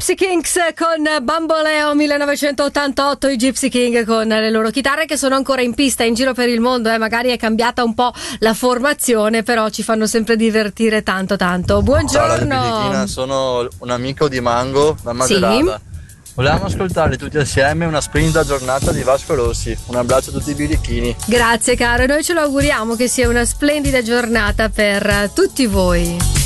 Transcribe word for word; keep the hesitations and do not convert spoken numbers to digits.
Gypsy Kings con Bamboleo millenovecentottantotto, i Gypsy King con le loro chitarre che sono ancora in pista in giro per il mondo, eh. Magari è cambiata un po' la formazione, però ci fanno sempre divertire tanto tanto. Buongiorno. Ciao, sono un amico di Mango da Macerata. Sì. Volevamo ascoltare tutti assieme una splendida giornata di Vasco Rossi. Un abbraccio a tutti i birichini. Grazie caro, noi ce lo auguriamo che sia una splendida giornata per tutti voi.